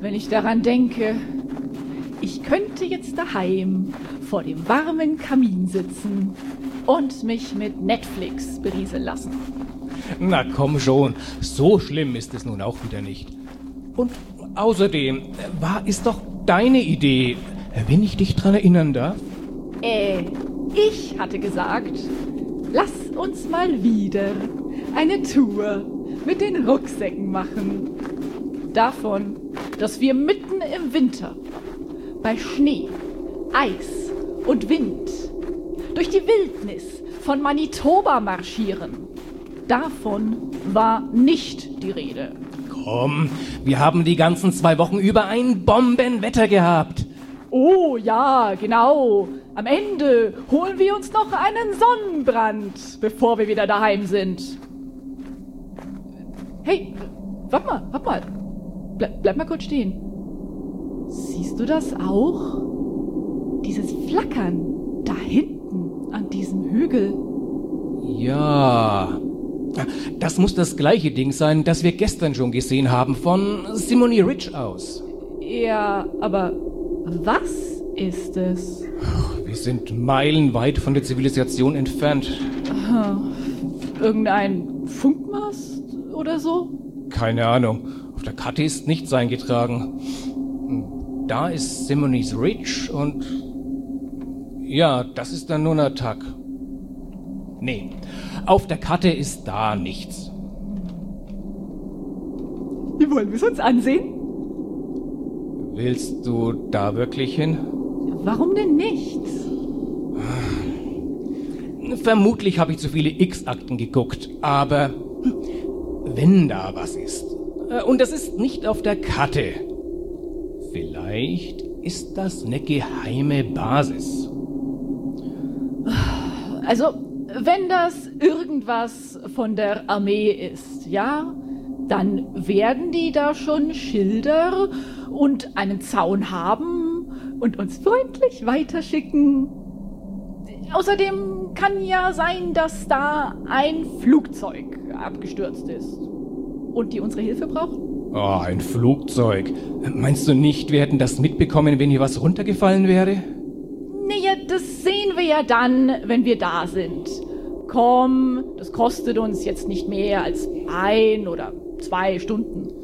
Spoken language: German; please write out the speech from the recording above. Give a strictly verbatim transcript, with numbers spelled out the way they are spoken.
wenn ich daran denke. Ich könnte jetzt daheim vor dem warmen Kamin sitzen und mich mit Netflix berieseln lassen. Na komm schon, so schlimm ist es nun auch wieder nicht. Und außerdem, war es doch deine Idee, wenn ich dich dran erinnern darf? Äh, ich hatte gesagt, lass uns mal wieder eine Tour mit den Rucksäcken machen. Davon, dass wir mitten im Winter bei Schnee, Eis und Wind durch die Wildnis von Manitoba marschieren. Davon war nicht die Rede. Komm, wir haben die ganzen zwei Wochen über ein Bombenwetter gehabt. Oh ja, genau. Am Ende holen wir uns noch einen Sonnenbrand, bevor wir wieder daheim sind. Hey, warte mal, warte mal. Bleib, bleib mal kurz stehen. Siehst du das auch? Dieses Flackern da hinten an diesem Hügel. Ja, das muss das gleiche Ding sein, das wir gestern schon gesehen haben, von Simony Ridge aus. Ja, aber was ist es? Wir sind meilenweit von der Zivilisation entfernt. Aha. Irgendein Funkmast oder so? Keine Ahnung. Auf der Karte ist nichts eingetragen. Da ist Simony's Ridge und... ja, das ist dann nur ein Tag. Nee, auf der Karte ist da nichts. Wie wollen wir es uns ansehen? Willst du da wirklich hin? Warum denn nicht? Vermutlich habe ich zu viele X-Akten geguckt, aber wenn da was ist, und das ist nicht auf der Karte, vielleicht ist das eine geheime Basis. Also, wenn das irgendwas von der Armee ist, ja, dann werden die da schon Schilder und einen Zaun haben und uns freundlich weiterschicken. Außerdem kann ja sein, dass da ein Flugzeug abgestürzt ist und die unsere Hilfe brauchen. Oh, ein Flugzeug. Meinst du nicht, wir hätten das mitbekommen, wenn hier was runtergefallen wäre? Naja, das sehen wir ja dann, wenn wir da sind. Komm, das kostet uns jetzt nicht mehr als ein oder zwei Stunden.